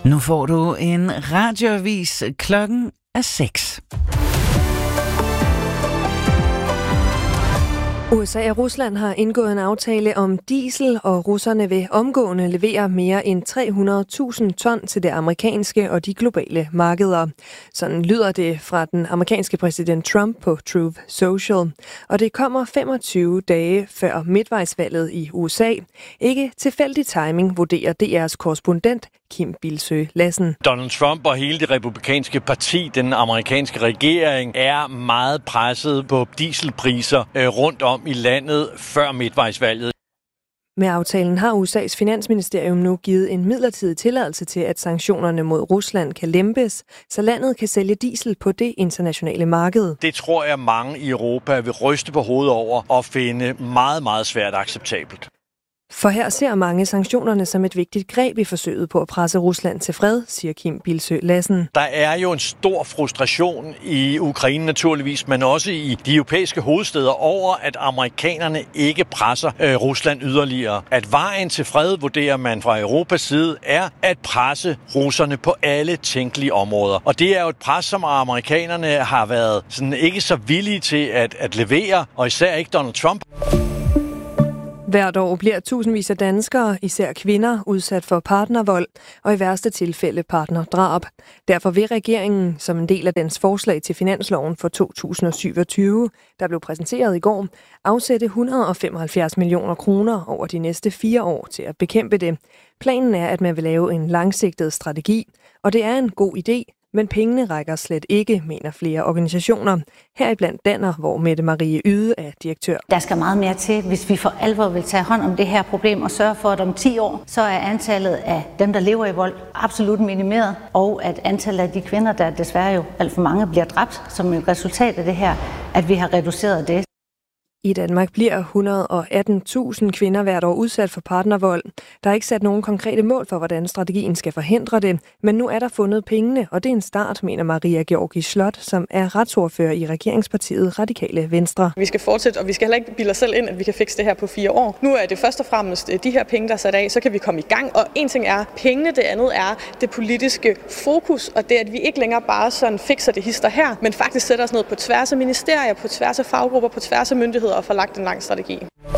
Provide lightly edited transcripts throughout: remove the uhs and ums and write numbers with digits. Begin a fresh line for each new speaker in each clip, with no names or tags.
Nu får du en radioavis. Klokken er 6.
USA og Rusland har indgået en aftale om diesel, og russerne vil omgående levere mere end 300.000 ton til det amerikanske og de globale markeder. Sådan lyder det fra den amerikanske præsident Trump på Truth Social. Og det kommer 25 dage før midtvejsvalget i USA. Ikke tilfældig timing, vurderer DR's korrespondent Kim Bilsøe Lassen.
Donald Trump og hele det republikanske parti, den amerikanske regering, er meget presset på dieselpriser rundt om i landet før midtvejsvalget.
Med aftalen har USA's finansministerium nu givet en midlertidig tilladelse til, at sanktionerne mod Rusland kan lempes, så landet kan sælge diesel på det internationale marked.
Det tror jeg mange i Europa vil ryste på hovedet over og finde meget, meget svært acceptabelt.
For her ser mange sanktionerne som et vigtigt greb i forsøget på at presse Rusland til fred, siger Kim Bilsøe Lassen.
Der er jo en stor frustration i Ukraine naturligvis, men også i de europæiske hovedstæder over, at amerikanerne ikke presser Rusland yderligere. At vejen til fred, vurderer man fra Europas side, er at presse russerne på alle tænkelige områder. Og det er jo et pres, som amerikanerne har været sådan ikke så villige til at levere, og især ikke Donald Trump.
Hvert år bliver tusindvis af danskere, især kvinder, udsat for partnervold og i værste tilfælde partnerdrab. Derfor vil regeringen, som en del af dens forslag til finansloven for 2027, der blev præsenteret i går, afsætte 175 millioner kroner over de næste 4 år til at bekæmpe det. Planen er, at man vil lave en langsigtet strategi, og det er en god idé, men pengene rækker slet ikke, mener flere organisationer. Heriblandt Danner, hvor Mette Marie Yde er direktør.
Der skal meget mere til, hvis vi for alvor vil tage hånd om det her problem og sørge for, at om 10 år, så er antallet af dem, der lever i vold, absolut minimeret. Og at antallet af de kvinder, der desværre jo alt for mange bliver dræbt som et resultat af det her, at vi har reduceret det.
I Danmark bliver 118.000 kvinder hvert år udsat for partnervold. Der er ikke sat nogen konkrete mål for, hvordan strategien skal forhindre det, men nu er der fundet pengene, og det er en start, mener Maria Georgi Slot, som er retsordfører i regeringspartiet Radikale Venstre.
Vi skal fortsætte, og vi skal heller ikke bilde os selv ind, at vi kan fikse det her på 4 år. Nu er det først og fremmest de her penge, der er sat af, så kan vi komme i gang. Og en ting er pengene, det andet er det politiske fokus, og det at vi ikke længere bare sådan fikser det hister her, men faktisk sætter os ned på tværs af ministerier, på tværs af faggrupper, på tværs af myndigheder og får lagt en lang strategi.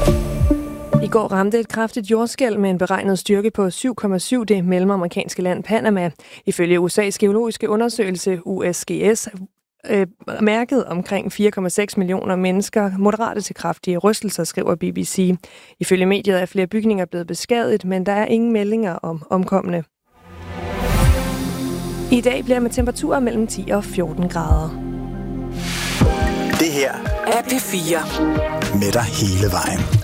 I går ramte et kraftigt jordskælv med en beregnet styrke på 7,7 det mellemamerikanske land Panama. Ifølge USA's geologiske undersøgelse USGS mærket omkring 4,6 millioner mennesker moderate til kraftige rystelser, skriver BBC. Ifølge mediet er flere bygninger blevet beskadiget, men der er ingen meldinger om omkomne. I dag bliver med temperaturer mellem 10 og 14 grader.
Det her er P4 med dig hele vejen.